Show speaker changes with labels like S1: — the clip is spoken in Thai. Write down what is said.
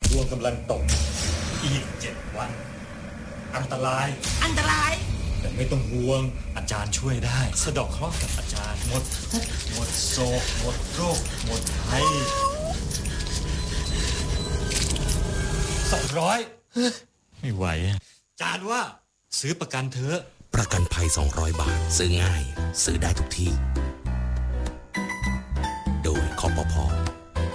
S1: ดวงกำลังตกอีก7 วันอันตรายแต่ไม่ต้องห่วงอาจารย์ช่วยได้สะเดาะเคราะห์กับอาจารย์หมดทุกข์หมดโศกหมดโรคหมดภัย200ไม่ไหวอาจารย์ว่าซื้อประกันเถอะ
S2: ประกันภัย200 บาทซื้อง่ายซื้อได้ทุกที่โดยคปภ.